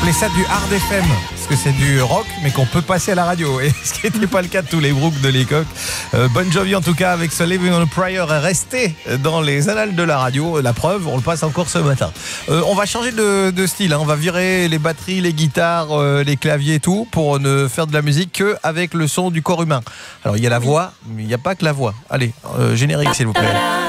appelait ça du hard FM, parce que c'est du rock, mais qu'on peut passer à la radio. Et ce qui n'était pas le cas de tous les Brooks de l'époque. Bon Jovi, en tout cas, avec ce Living on a Prayer, est resté dans les annales de la radio. La preuve, on le passe encore ce matin. On va changer de style. On va virer les batteries, les guitares, les claviers et tout, pour ne faire de la musique qu'avec le son du corps humain. Alors, il y a la voix, mais il n'y a pas que la voix. Allez, générique, s'il vous plaît.